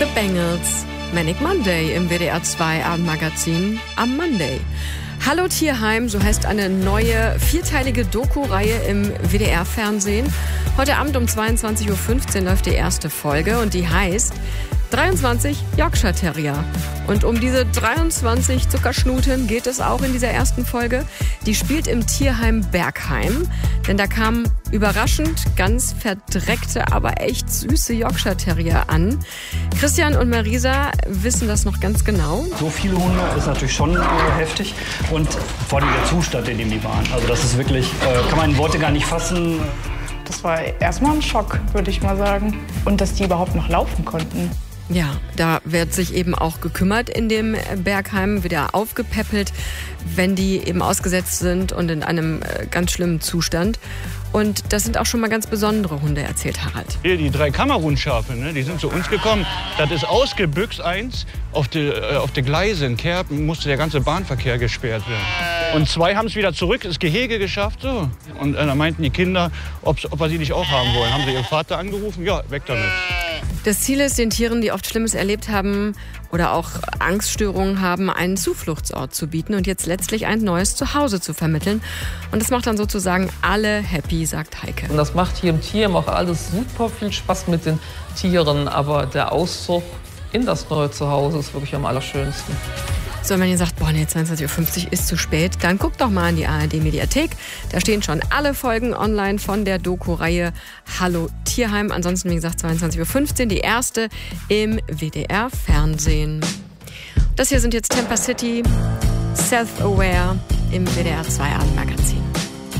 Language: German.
The Bangles, Manic Monday im WDR 2 Abendmagazin am Monday. Hallo Tierheim, so heißt eine neue vierteilige Doku-Reihe im WDR-Fernsehen. Heute Abend um 22.15 Uhr läuft die erste Folge und die heißt 23 Yorkshire Terrier. Und um diese 23 Zuckerschnuten geht es auch in dieser ersten Folge. Die spielt im Tierheim Bergheim, denn da kamen überraschend ganz verdreckte, aber echt süße Yorkshire Terrier an. Christian und Marisa wissen das noch ganz genau. So viele Hunde ist natürlich schon heftig und vor allem der Zustand, in dem die waren. Also das ist wirklich, kann man in Worte gar nicht fassen. Das war erstmal ein Schock, würde ich mal sagen. Und dass die überhaupt noch laufen konnten. Ja, da wird sich eben auch gekümmert in dem Bergheim, wieder aufgepäppelt, wenn die eben ausgesetzt sind und in einem ganz schlimmen Zustand. Und das sind auch schon mal ganz besondere Hunde, erzählt Harald. Hier, die 3 Kamerunschafe, ne, die sind zu uns gekommen. Das ist ausgebüxt eins. Auf die Gleise in Kerpen musste der ganze Bahnverkehr gesperrt werden. Und 2 haben es wieder zurück, ins Gehege geschafft. So. Und dann meinten die Kinder, ob wir sie nicht auch haben wollen. Haben sie ihren Vater angerufen? Ja, weg damit. Das Ziel ist, den Tieren, die oft Schlimmes erlebt haben oder auch Angststörungen haben, einen Zufluchtsort zu bieten und jetzt letztlich ein neues Zuhause zu vermitteln. Und das macht dann sozusagen alle happy, sagt Heike. Und das macht hier im Tierheim auch alles super viel Spaß mit den Tieren, aber der Auszug in das neue Zuhause ist wirklich am allerschönsten. So, wenn ihr sagt, boah, nee, 22.50 Uhr ist zu spät, dann guckt doch mal in die ARD-Mediathek. Da stehen schon alle Folgen online von der Doku-Reihe Hallo Tierheim. Ansonsten, wie gesagt, 22.15 Uhr, die erste im WDR-Fernsehen. Das hier sind jetzt Temper City, Self-Aware im WDR 2 Abendmagazin.